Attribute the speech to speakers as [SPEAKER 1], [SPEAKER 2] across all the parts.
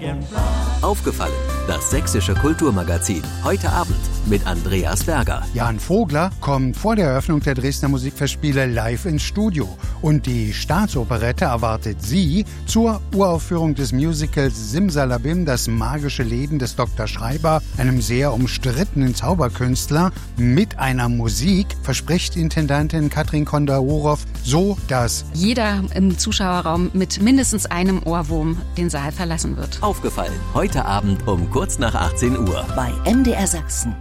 [SPEAKER 1] Aufgefallen, das sächsische Kulturmagazin. Heute Abend mit Andreas Berger.
[SPEAKER 2] Jan Vogler kommt vor der Eröffnung der Dresdner Musikfestspiele live ins Studio. Und die Staatsoperette erwartet Sie zur Uraufführung des Musicals Simsalabim, das magische Leben des Dr. Schreiber, einem sehr umstrittenen Zauberkünstler. Mit einer Musik verspricht Intendantin Katrin Kondaorow so, dass
[SPEAKER 3] jeder im Zuschauerraum mit mindestens einem Ohrwurm den Saal verlassen wird.
[SPEAKER 1] Aufgefallen, heute Abend um kurz nach 18 Uhr.
[SPEAKER 4] Bei MDR Sachsen.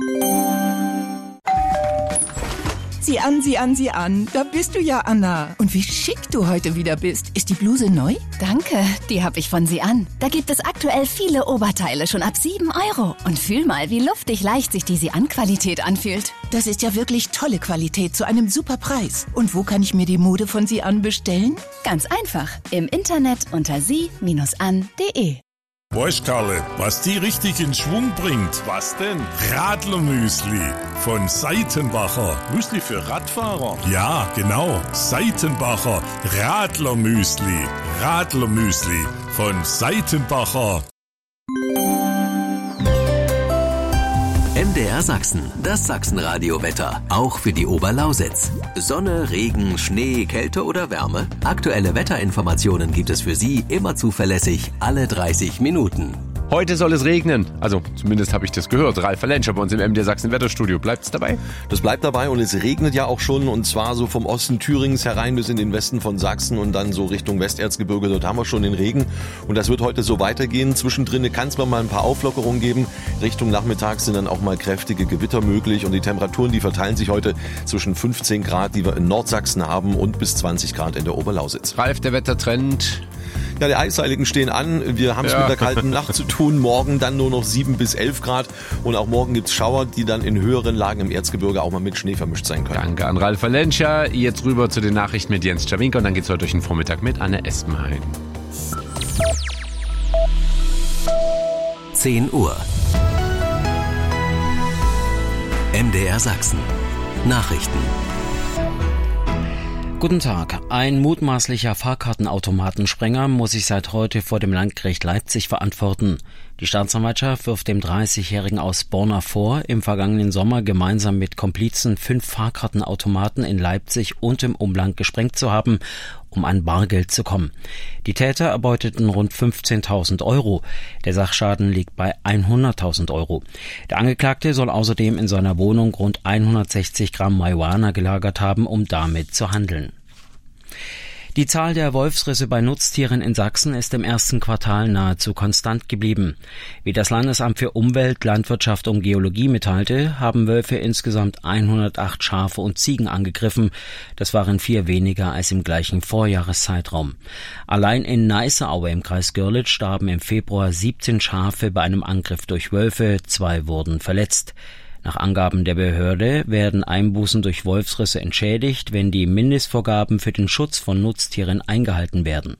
[SPEAKER 5] Sieh an, sieh an, sieh an. Da bist du ja, Anna. Und wie schick du heute wieder bist. Ist die Bluse neu?
[SPEAKER 4] Danke, die habe ich von Sie an. Da gibt es aktuell viele Oberteile, schon ab 7 €. Und fühl mal, wie luftig leicht sich die Sie-an-Qualität anfühlt.
[SPEAKER 5] Das ist ja wirklich tolle Qualität zu einem super Preis. Und wo kann ich mir die Mode von Sie an bestellen?
[SPEAKER 4] Ganz einfach. Im Internet unter sie-an.de.
[SPEAKER 6] Weißt Karle, was die richtig in Schwung bringt? Was denn? Radlermüsli von Seitenbacher. Müsli für Radfahrer? Ja, genau. Seitenbacher Radlermüsli. Radlermüsli von Seitenbacher.
[SPEAKER 1] MDR Sachsen, das Sachsenradio-Wetter. Auch für die Oberlausitz. Sonne, Regen, Schnee, Kälte oder Wärme? Aktuelle Wetterinformationen gibt es für Sie immer zuverlässig alle 30 Minuten.
[SPEAKER 7] Heute soll es regnen. Also zumindest habe ich das gehört. Ralf Lenscher bei uns im MDR Sachsen Wetterstudio. Bleibt's dabei?
[SPEAKER 8] Das bleibt dabei und es regnet ja auch schon und zwar so vom Osten Thürings herein bis in den Westen von Sachsen und dann so Richtung Westerzgebirge. Dort haben wir schon den Regen und das wird heute so weitergehen. Zwischendrin kann es mal ein paar Auflockerungen geben. Richtung Nachmittags sind dann auch mal kräftige Gewitter möglich und die Temperaturen, die verteilen sich heute zwischen 15 Grad, die wir in Nordsachsen haben und bis 20 Grad in der Oberlausitz.
[SPEAKER 7] Ralf, der Wettertrend...
[SPEAKER 8] Ja, die Eisheiligen stehen an. Wir haben es mit der kalten Nacht zu tun. Morgen dann nur noch 7 bis 11 Grad. Und auch morgen gibt's Schauer, die dann in höheren Lagen im Erzgebirge auch mal mit Schnee vermischt sein können.
[SPEAKER 7] Danke an Ralf Lenscher. Jetzt rüber zu den Nachrichten mit Jens Czawinka. Und dann geht's heute durch den Vormittag mit Anne Espenheim.
[SPEAKER 1] 10 Uhr. MDR Sachsen. Nachrichten.
[SPEAKER 9] Guten Tag. Ein mutmaßlicher Fahrkartenautomatensprenger muss sich seit heute vor dem Landgericht Leipzig verantworten. Die Staatsanwaltschaft wirft dem 30-Jährigen aus Borna vor, im vergangenen Sommer gemeinsam mit Komplizen 5 Fahrkartenautomaten in Leipzig und im Umland gesprengt zu haben, um an Bargeld zu kommen. Die Täter erbeuteten rund 15.000 €. Der Sachschaden liegt bei 100.000 €. Der Angeklagte soll außerdem in seiner Wohnung rund 160 Gramm Marihuana gelagert haben, um damit zu handeln. Die Zahl der Wolfsrisse bei Nutztieren in Sachsen ist im ersten Quartal nahezu konstant geblieben. Wie das Landesamt für Umwelt, Landwirtschaft und Geologie mitteilte, haben Wölfe insgesamt 108 Schafe und Ziegen angegriffen. Das waren 4 weniger als im gleichen Vorjahreszeitraum. Allein in Neißeaue im Kreis Görlitz starben im Februar 17 Schafe bei einem Angriff durch Wölfe, 2 wurden verletzt. Nach Angaben der Behörde werden Einbußen durch Wolfsrisse entschädigt, wenn die Mindestvorgaben für den Schutz von Nutztieren eingehalten werden.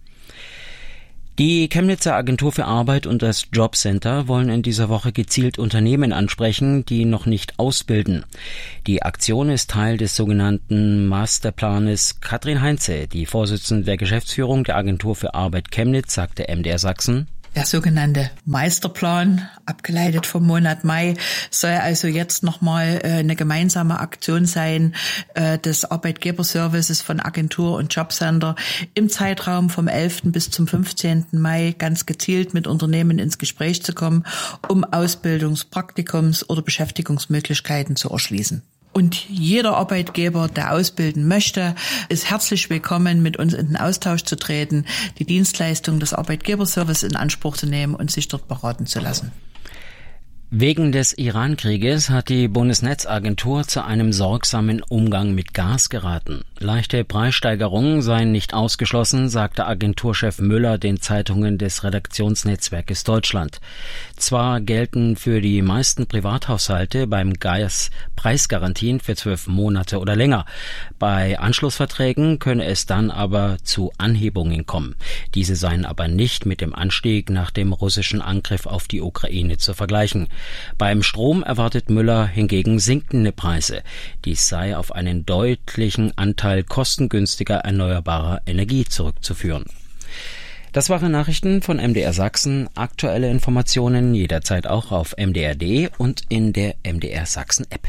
[SPEAKER 9] Die Chemnitzer Agentur für Arbeit und das Jobcenter wollen in dieser Woche gezielt Unternehmen ansprechen, die noch nicht ausbilden. Die Aktion ist Teil des sogenannten Masterplanes. Katrin Heinze, die Vorsitzende der Geschäftsführung der Agentur für Arbeit Chemnitz, sagte MDR Sachsen:
[SPEAKER 10] Der sogenannte Meisterplan, abgeleitet vom Monat Mai, soll also jetzt nochmal eine gemeinsame Aktion sein des Arbeitgeberservices von Agentur und Jobcenter im Zeitraum vom 11. bis zum 15. Mai ganz gezielt mit Unternehmen ins Gespräch zu kommen, um Ausbildungs-, Praktikums- oder Beschäftigungsmöglichkeiten zu erschließen. Und jeder Arbeitgeber, der ausbilden möchte, ist herzlich willkommen, mit uns in den Austausch zu treten, die Dienstleistung des Arbeitgeberservice in Anspruch zu nehmen und sich dort beraten zu lassen.
[SPEAKER 9] Wegen des Iran-Krieges hat die Bundesnetzagentur zu einem sorgsamen Umgang mit Gas geraten. Leichte Preissteigerungen seien nicht ausgeschlossen, sagte Agenturchef Müller den Zeitungen des Redaktionsnetzwerkes Deutschland. Zwar gelten für die meisten Privathaushalte beim Gas Preisgarantien für 12 Monate oder länger. Bei Anschlussverträgen könne es dann aber zu Anhebungen kommen. Diese seien aber nicht mit dem Anstieg nach dem russischen Angriff auf die Ukraine zu vergleichen. Beim Strom erwartet Müller hingegen sinkende Preise. Dies sei auf einen deutlichen Anteil kostengünstiger erneuerbarer Energie zurückzuführen. Das waren Nachrichten von MDR Sachsen. Aktuelle Informationen jederzeit auch auf MDR.de und in der MDR Sachsen App.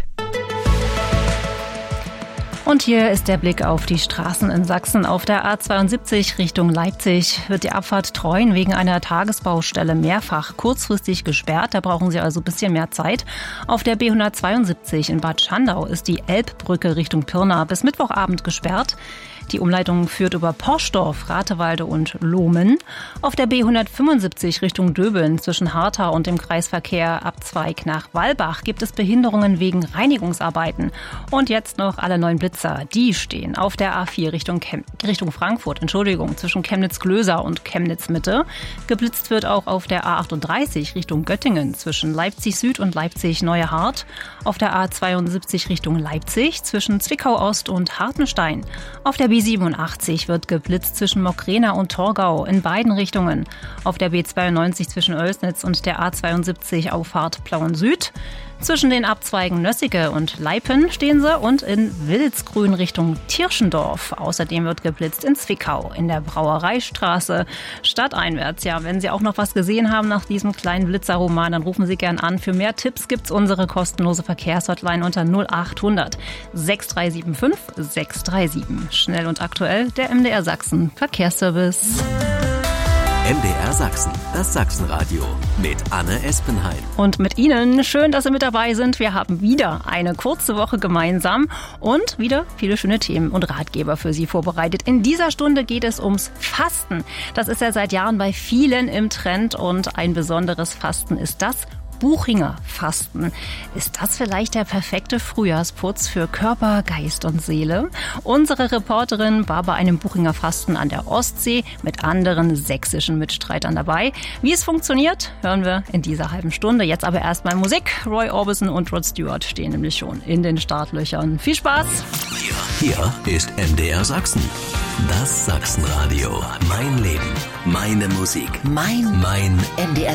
[SPEAKER 11] Und hier ist der Blick auf die Straßen in Sachsen. Auf der A72 Richtung Leipzig wird die Abfahrt Treuen wegen einer Tagesbaustelle mehrfach kurzfristig gesperrt. Da brauchen Sie also ein bisschen mehr Zeit. Auf der B172 in Bad Schandau ist die Elbbrücke Richtung Pirna bis Mittwochabend gesperrt. Die Umleitung führt über Porsdorf, Ratewalde und Lohmen. Auf der B175 Richtung Döbeln zwischen Hartau und dem Kreisverkehr Abzweig nach Walbach gibt es Behinderungen wegen Reinigungsarbeiten. Und jetzt noch alle neuen Blitzer. Die stehen auf der A4 Richtung Frankfurt, zwischen Chemnitz-Glöser und Chemnitz-Mitte. Geblitzt wird auch auf der A38 Richtung Göttingen zwischen Leipzig Süd und Leipzig Neue Hart. Auf der A72 Richtung Leipzig zwischen Zwickau Ost und Hartenstein. Auf der B87 wird geblitzt zwischen Mockrena und Torgau in beiden Richtungen. Auf der B92 zwischen Oelsnitz und der A72 Auffahrt Plauen Süd. Zwischen den Abzweigen Nössige und Leipen stehen sie und in Wilsgrün Richtung Tirschendorf. Außerdem wird geblitzt in Zwickau, in der Brauereistraße, stadteinwärts. Ja, wenn Sie auch noch was gesehen haben nach diesem kleinen Blitzerroman, dann rufen Sie gern an. Für mehr Tipps gibt's unsere kostenlose Verkehrshotline unter 0800 6375 637. Schnell und aktuell, der MDR Sachsen Verkehrsservice.
[SPEAKER 1] MDR Sachsen, das Sachsenradio mit Anne Espenheim.
[SPEAKER 11] Und mit Ihnen, schön, dass Sie mit dabei sind. Wir haben wieder eine kurze Woche gemeinsam und wieder viele schöne Themen und Ratgeber für Sie vorbereitet. In dieser Stunde geht es ums Fasten. Das ist ja seit Jahren bei vielen im Trend und ein besonderes Fasten ist das Buchinger Fasten. Ist das vielleicht der perfekte Frühjahrsputz für Körper, Geist und Seele? Unsere Reporterin war bei einem Buchinger Fasten an der Ostsee mit anderen sächsischen Mitstreitern dabei. Wie es funktioniert, hören wir in dieser halben Stunde. Jetzt aber erstmal Musik. Roy Orbison und Rod Stewart stehen nämlich schon in den Startlöchern. Viel Spaß!
[SPEAKER 1] Hier ist MDR Sachsen. Das Sachsenradio. Mein Leben. Meine Musik.
[SPEAKER 4] Mein
[SPEAKER 1] MDR